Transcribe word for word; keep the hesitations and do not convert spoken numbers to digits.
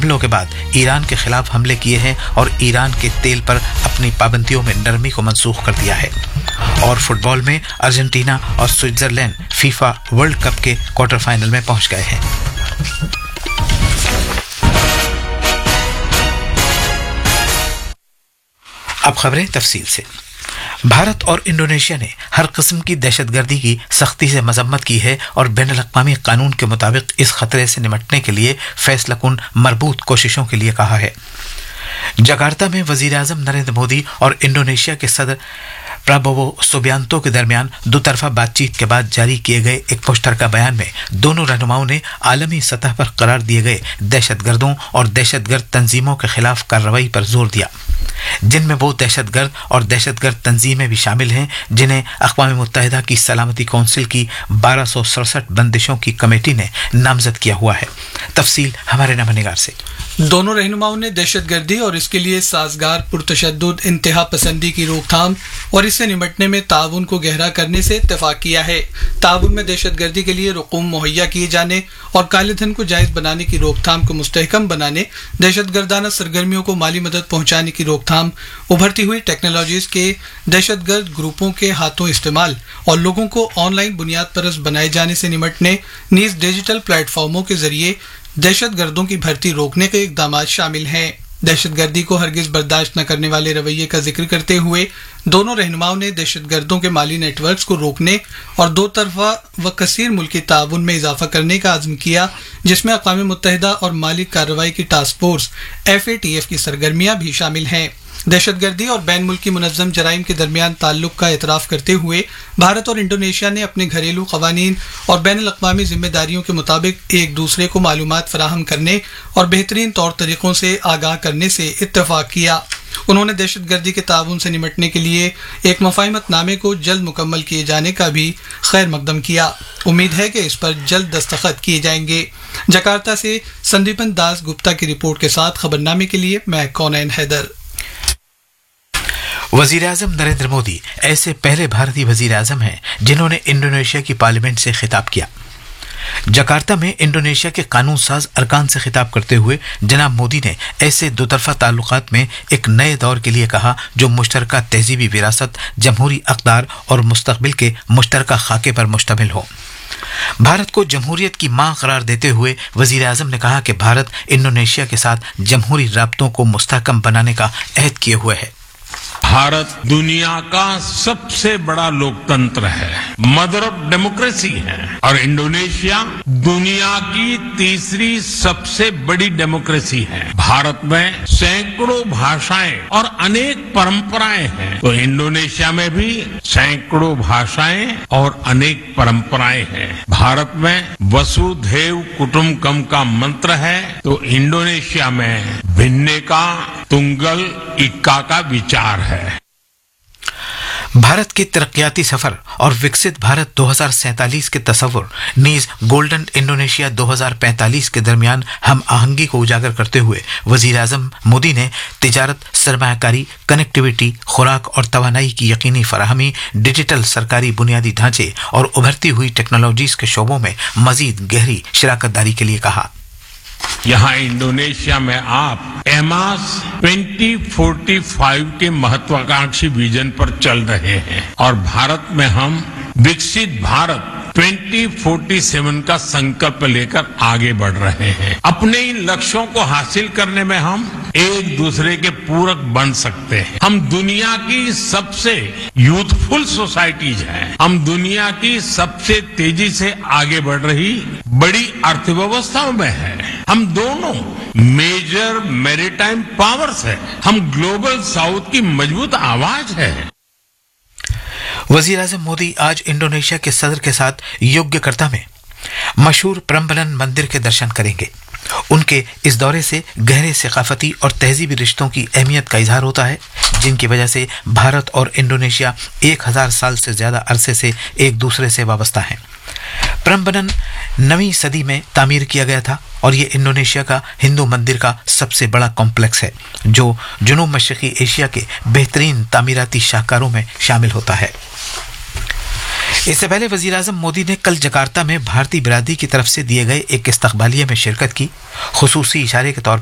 حملوں کے بعد ایران کے خلاف حملے کیے ہیں اور ایران کے تیل پر اپنی پابندیوں میں نرمی کو منسوخ کر دیا ہے۔ اور فٹ بال میں ارجنٹینا اور سوئٹزرلینڈ فیفا ورلڈ کپ کے کوارٹر فائنل میں پہنچ گئے ہیں۔ اب خبریں تفصیل سے۔ بھارت اور انڈونیشیا نے ہر قسم کی دہشت گردی کی سختی سے مذمت کی ہے اور بین الاقوامی قانون کے مطابق اس خطرے سے نمٹنے کے لیے فیصلہ کن مربوط کوششوں کے لیے کہا ہے۔ جکارتا میں وزیر اعظم نریندر مودی اور انڈونیشیا کے صدر پرابوو سوبیانتو کے درمیان دو طرفہ بات چیت کے بعد جاری کیے گئے ایک مشترکہ بیان میں دونوں رہنماؤں نے عالمی سطح پر قرار دیے گئے دہشت گردوں اور دہشت گرد تنظیموں کے خلاف کارروائی پر زور دیا، جن میں وہ دہشت گرد اور دہشت گرد تنظیمیں بھی شامل ہیں جنہیں اقوام متحدہ کی سلامتی کونسل کی بارہ سو سڑسٹھ بندشوں کی کمیٹی نے نامزد کیا ہوا ہے۔ تفصیل ہمارے نامہ نگار سے۔ دونوں رہنماؤں نے دہشت گردی اور اس کے لیے سازگار پرتشدد انتہا پسندی کی روک تھام اور اس سے نمٹنے میں تعاون کو گہرا کرنے سے اتفاق کیا ہے۔ تعاون میں دہشت گردی کے لیے رقوم مہیا کیے جانے اور کالے دھن کو جائز بنانے کی روک تھام کو مستحکم بنانے، دہشت گردانہ سرگرمیوں کو مالی مدد پہنچانے کی روک تھام، ابھرتی ہوئی ٹیکنالوجیز کے دہشت گرد گروپوں کے ہاتھوں استعمال اور لوگوں کو آن لائن بنیاد پرست بنائے جانے سے نمٹنے، نیز ڈیجیٹل پلیٹ فارموں کے ذریعے دہشت گردوں کی بھرتی روکنے کے اقدامات شامل ہیں۔ دہشت گردی کو ہرگز برداشت نہ کرنے والے رویے کا ذکر کرتے ہوئے دونوں رہنماؤں نے دہشت گردوں کے مالی نیٹ ورکس کو روکنے اور دو طرفہ و کثیر ملکی تعاون میں اضافہ کرنے کا عزم کیا، جس میں اقوام متحدہ اور مالی کارروائی کی task force F A T F کی سرگرمیاں بھی شامل ہیں۔ دہشت گردی اور بین ملکی منظم جرائم کے درمیان تعلق کا اعتراف کرتے ہوئے بھارت اور انڈونیشیا نے اپنے گھریلو قوانین اور بین الاقوامی ذمہ داریوں کے مطابق ایک دوسرے کو معلومات فراہم کرنے اور بہترین طور طریقوں سے آگاہ کرنے سے اتفاق کیا۔ انہوں نے دہشت گردی کے تعاون سے نمٹنے کے لیے ایک مفاہمت نامے کو جلد مکمل کیے جانے کا بھی خیر مقدم کیا۔ امید ہے کہ اس پر جلد دستخط کیے جائیں گے۔ جکارتا سے سندیپن داس گپتا کی رپورٹ کے ساتھ خبرنامے کے لیے میں کونین حیدر۔ وزیر اعظم نریندر مودی ایسے پہلے بھارتی وزیر اعظم ہیں جنہوں نے انڈونیشیا کی پارلیمنٹ سے خطاب کیا۔ جکارتا میں انڈونیشیا کے قانون ساز ارکان سے خطاب کرتے ہوئے جناب مودی نے ایسے دو طرفہ تعلقات میں ایک نئے دور کے لیے کہا جو مشترکہ تہذیبی وراثت، جمہوری اقدار اور مستقبل کے مشترکہ خاکے پر مشتمل ہو۔ بھارت کو جمہوریت کی ماں قرار دیتے ہوئے وزیر اعظم نے کہا کہ بھارت انڈونیشیا کے ساتھ جمہوری رابطوں کو مستحکم بنانے کا عہد کیے ہوئے ہے۔ بھارت دنیا کا سب سے بڑا لوکتنتر ہے، مدر آف ڈیموکریسی ہے، اور انڈونیشیا دنیا کی تیسری سب سے بڑی ڈیموکریسی ہے۔ بھارت میں سینکڑوں بھاشائیں اور انیک پرمپرائیں ہیں، تو انڈونیشیا میں بھی سینکڑوں بھاشائیں اور انیک پرمپرائیں ہیں۔ بھارت میں وسودھیو کٹمبکم کا منتر ہے، تو انڈونیشیا میں بھنے کا تنگل اکا کا وچار ہے۔ بھارت کے ترقیاتی سفر اور وکست بھارت دو ہزار سینتالیس کے تصور نیز گولڈن انڈونیشیا دو ہزار پینتالیس کے درمیان ہم آہنگی کو اجاگر کرتے ہوئے وزیر اعظم مودی نے تجارت، سرمایہ کاری، کنیکٹیویٹی، خوراک اور توانائی کی یقینی فراہمی، ڈیجیٹل سرکاری بنیادی ڈھانچے اور ابھرتی ہوئی ٹیکنالوجیز کے شعبوں میں مزید گہری شراکت داری کے لیے کہا۔ یہاں انڈونیشیا میں آپ ایماس ٹوئنٹی فورٹی فائیو کے مہتواکانکشی ویژن پر چل رہے ہیں، اور بھارت میں ہم وکست بھارت ٹوئنٹی فورٹی سیون کا سنکلپ لے کر آگے بڑھ رہے ہیں۔ اپنے ان لکشوں کو حاصل کرنے میں ہم ایک دوسرے کے پورک بن سکتے ہیں۔ ہم دنیا کی سب سے یوتھفل سوسائٹیز ہیں، ہم دنیا کی سب سے تیزی سے آگے بڑھ رہی بڑی ارتھ ویوستھاؤں میں ہیں۔ ہم دونوں میجر میریٹائم پاورز ہیں، ہم گلوبل ساؤتھ کی مضبوط آواز ہے۔ وزیر اعظم مودی آج انڈونیشیا کے صدر کے ساتھ یوگیہ میں مشہور پرمبلن مندر کے درشن کریں گے۔ ان کے اس دورے سے گہرے ثقافتی اور تہذیبی رشتوں کی اہمیت کا اظہار ہوتا ہے، جن کی وجہ سے بھارت اور انڈونیشیا ایک ہزار سال سے زیادہ عرصے سے ایک دوسرے سے وابستہ ہیں۔ پرمبلن نویں صدی میں تعمیر کیا گیا تھا اور یہ انڈونیشیا کا ہندو مندر کا سب سے بڑا کمپلیکس ہے جو جنوب مشرقی ایشیا کے بہترین تعمیراتی شاہکاروں میں شامل ہوتا ہے۔ اس سے پہلے وزیر اعظم مودی نے کل جکارتا میں بھارتی برادری کی طرف سے دیے گئے ایک استقبالیہ میں شرکت کی۔ خصوصی اشارے کے طور